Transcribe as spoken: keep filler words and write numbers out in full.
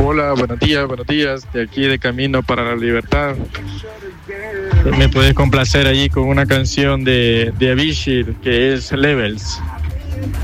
hola, buenos días, buenos días, de aquí de Camino para la Libertad. Me puedes complacer allí con una canción de, de Avicii, que es Levels.